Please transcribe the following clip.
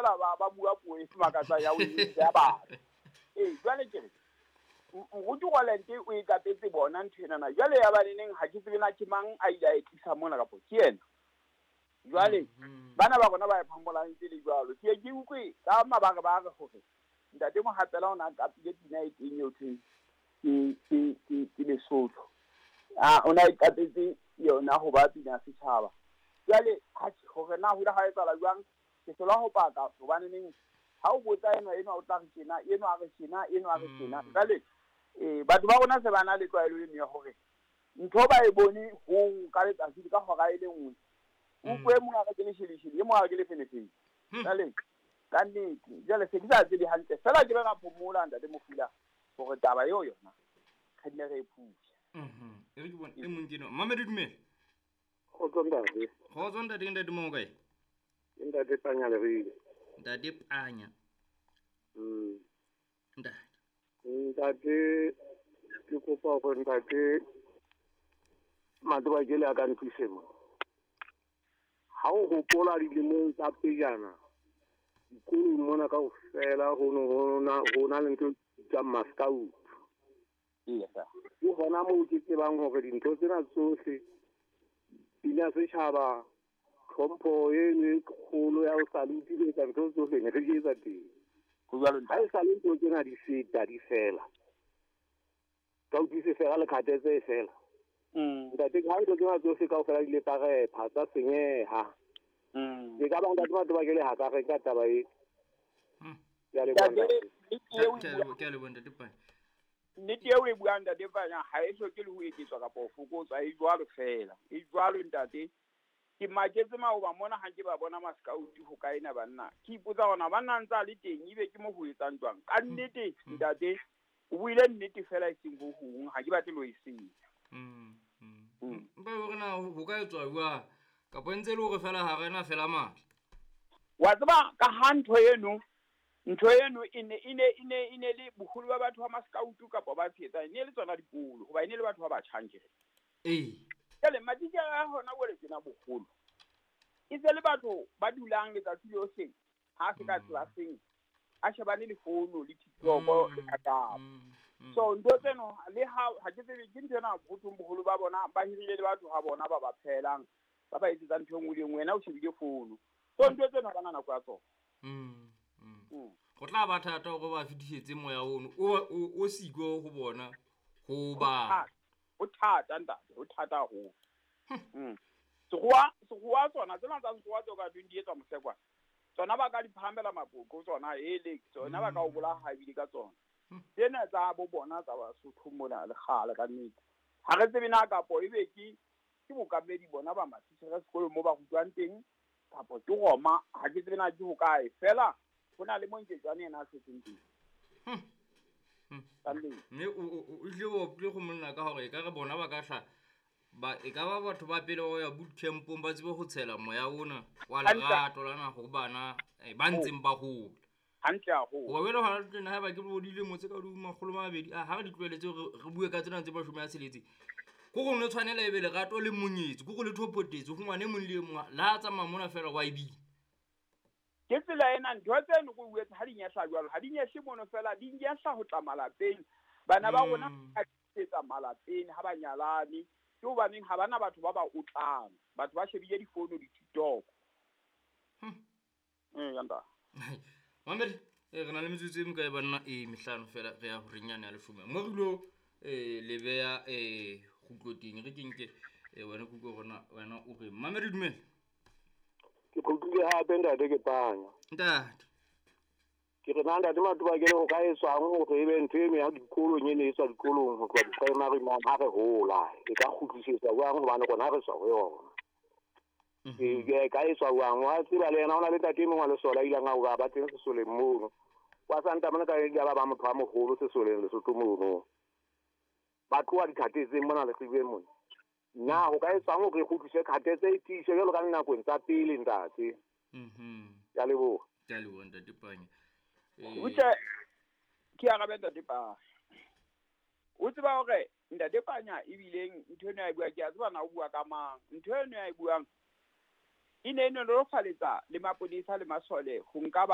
fela ba bua puo e makatsa ya o ya batho jwale ke re go Golente o ikapetse bona ntwenana jwale ya baneneng ha ke tsebena ke mang a ile a etlisa mona kapo ke yena jwale bana ba bona ba iphambolang ke le jwalo ke utlwe ka mabaka ba re gore ntate mo hatela ona ka pile dina e teng yotlhe ke Lesotho ona ikapetse yona go ba pina setšhaba jwale ha gore na hula ha etsala jwang ke sola ho paka go baneneng ha o botsa eno o tla re tsena eno a re tsena jwale batho ba bona se bana le tlwaelo le me gore ntho ba e bone ho ka letsatsi ka hora ile nngwe o bue mo ga ke le shilishili mo ga ke le fenefene jale ka nnete jale se ke sa tsedi hantle fela ke ba phomola ntate Mofila gore taba yo yona ga dine re iphutsha e re ke bona e mong ke no Mamedi dumela go tsondate go tsonda ding ntate mo kae ntate Panya le rile ntate Panya ntate ke kopa go ntate matloa ke le a ka ntise mo ha o gopola dilemong tsa pejana dikolo mona ka ofela go na le ntho tsa Mascouts ke gona mo ke tsebang gore dintho tsena tsohle pina setšhaba tlhompho e le kgolo ya o saluti le tsa ntho tsohle ne re ke etsa teng ha e sa le ntho tsena di feta di fela ka utlwise fela le kgatetse e fela ntate ha ntho tsena tsohle ka ofela di le parepa tsa senyeha ke ka ba ntate batho ba ke le haka re ka taba e ya le bona ke le bona Panya nnete eo e buang ntate Panya ha e hloke le ho eketswa kapa ho fokotswa e jwalo fela e jwalo ntate ke maketse maoba mona ha ke ba bona Mascouts ho kaena banna ke ipotsa gona banna ntse le teng ibe ke mo ho etsang twang ka nnete ntate o buile nnete fela e seng ho hong ha ke batle lo e senya ba bona ho ka etswa bua kapa ntse le hore fela ha rena fela matla wa tseba ka ha ntho eno e ne le boholo ba batho ba Mascouts kapa ba tshetsa ne le tsona dipolo hoba ine le batho ba batjhange jale matitse a hona bole tsena bogolo e se le batho ba dulang letsatsi lohle ha se ka tlaseng a shebane le fono le TikTok le katapa so ndo tseno le ha ke tsebe ke ntena bogolo ba bona ba hirile le batho ha bona ba phelang ba ba etsetsa ntho ngwe le ngwe na o shebile fono so ndo tseno bana nako ya tsona go tla ba thata go ba fitisetse moya ono o siko go bona go ba o thata ntate o thata ho Sekgowa tsona tsena tsa sekgowa tso ka di etsa mosekwa tsona ba ka di phambela maboko tsona tsona ba ka o bola habile ka tsona tsena tsa bo bona tsa Basotho mona le gale ka nnete ha re tsebe na kapo e be ke bokamedi bona ba matitse ga sekolo mo ba gutwang teng kapo ke goma ha ke tsebe na ke ho kae fela go na le monketswane ena a setseng teng mme o ile go monna ka gore ka re bona ba ka tla ba e ka ba batho ba pele go ya boot campong ba tsebe go tshela moya ona wa lerato lana go bana ba ntseng ba gola hantle a go wa wele ha re na ba ke bodile motse ka magolo mabedi ha re di tlweletse re bue ka tsena tse ba shome ya seletse go go ne tshwanela e be lerato le monyetsi go le thopotetse go ngwane mo le mo la tsa mamona fela wa ibi ke tsela ena ntho tseno go buetse ha dinyahla jwalo ha dinyahla mono fela di nyahla ho tla malapeng bana ba rona ka tsetsa malapeng ha ba nyalane ke ba neng ha bana batho ba ba utlang batho ba shebile difono di TikTok yanda Mamedi re na le metsotso e mo kae banna mehlano fela re ya ho renyana ya leshome mo rilo le beya go tloting re kenke wena kuko gona wena o re Mamedi dumela ke khutile ha benda de ke Panya ntate ke re nanda di matlo ba ke le go ka eswang go re be ntwe me ya dikolo nyene e tswa dikolong go tloa primary mo ha re hola e ka khutlisetsa wa go bana gona re tswa go yona ke ka eswa wa ngwa tsela le yena ona le tate mo ngwa le sola ile nga o ba teng se sole mo wa santa mona ka ile ba motho a mogolo se sole le Lesotho mo ba tloa dikhatetse mona le tsebe mo na go ka eswa go re khutlisetse khatetse e tishe le ka nna go ntsa pele ntate ya lebo ntate Panya utse ke a gabenda dipa o tseba hore ntate Panya e bileng ntho eno ya bua ke a tseba na o bua ka mang ntho eno ya buang ine no lo faletsa le mapodisa le masole go nka